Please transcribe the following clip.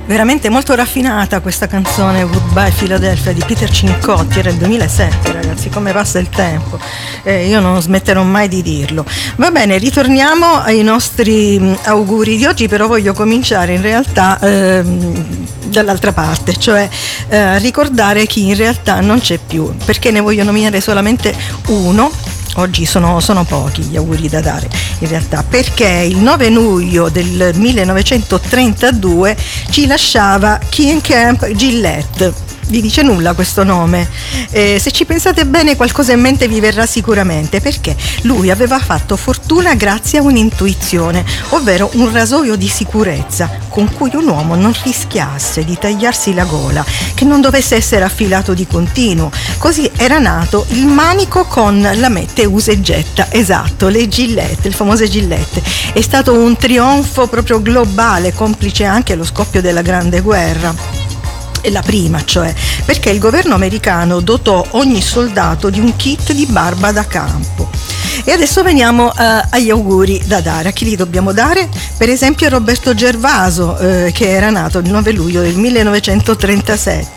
Veramente molto raffinata questa canzone Goodbye Philadelphia di Peter Cincotti, era il 2007, ragazzi, come passa il tempo, io non smetterò mai di dirlo. Va bene, ritorniamo ai nostri auguri di oggi, però voglio cominciare in realtà dall'altra parte, cioè ricordare chi in realtà non c'è più, perché ne voglio nominare solamente uno. Oggi sono pochi gli auguri da dare in realtà, perché il 9 luglio del 1932 ci lasciava King Camp Gillette. Vi dice nulla questo nome? Se ci pensate bene qualcosa in mente vi verrà sicuramente, perché lui aveva fatto fortuna grazie a un'intuizione, ovvero un rasoio di sicurezza con cui un uomo non rischiasse di tagliarsi la gola, che non dovesse essere affilato di continuo. Così era nato il manico con lamette usa e getta, esatto, le Gillette, le famose Gillette. È stato un trionfo proprio globale, complice anche lo scoppio della Grande Guerra. E la prima, cioè, perché il governo americano dotò ogni soldato di un kit di barba da campo. E adesso veniamo agli auguri da dare. A chi li dobbiamo dare? Per esempio a Roberto Gervaso, che era nato il 9 luglio del 1937.